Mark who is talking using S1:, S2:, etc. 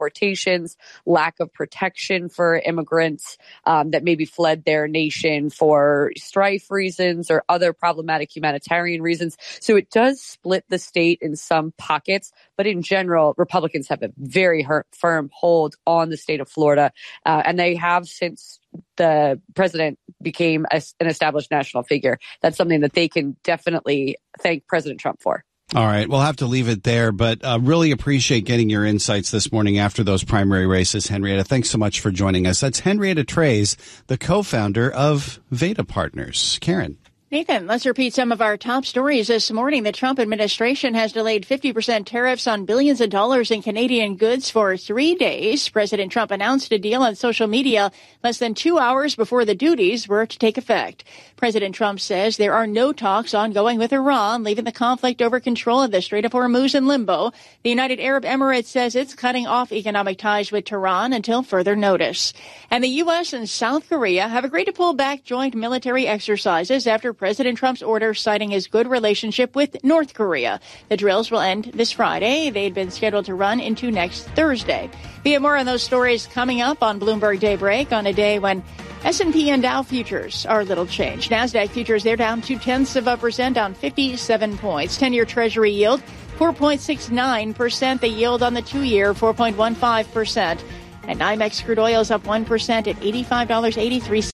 S1: deportations, lack of protection for immigrants that maybe fled their nation for strife reasons or other problematic humanitarian reasons. So it does split the state in some pockets, but in general, Republicans have a very firm hold on the state of Florida, and they have since the president became an established national figure. That's something that they can definitely thank President Trump for.
S2: All right. We'll have to leave it there, but really appreciate getting your insights this morning after those primary races, Henrietta. Thanks so much for joining us. That's Henrietta Treyz, the co-founder of Veda Partners. Karen.
S3: Nathan, let's repeat some of our top stories this morning. The Trump administration has delayed 50% tariffs on billions of dollars in Canadian goods for 3 days. President Trump announced a deal on social media less than 2 hours before the duties were to take effect. President Trump says there are no talks ongoing with Iran, leaving the conflict over control of the Strait of Hormuz in limbo. The United Arab Emirates says it's cutting off economic ties with Tehran until further notice. And the U.S. and South Korea have agreed to pull back joint military exercises after President Trump's order citing his good relationship with North Korea. The drills will end this Friday. They'd been scheduled to run into next Thursday. We have more on those stories coming up on Bloomberg Daybreak on a day when S&P and Dow futures are little changed. NASDAQ futures, they're down 0.2%, down 57 points. 10-year Treasury yield, 4.69%. The yield on the 2-year, 4.15%. And NYMEX crude oil is up 1% at $85.83.